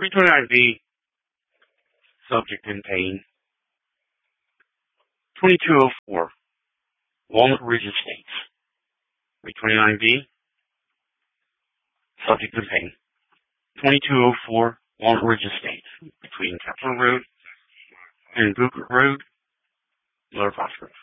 329B, subject in pain. 2204, Walnut Ridge Estates. 329B, subject in pain. 2204, Walnut Ridge Estates, between Capitol Road and Booker Road, Lower Fox Grove.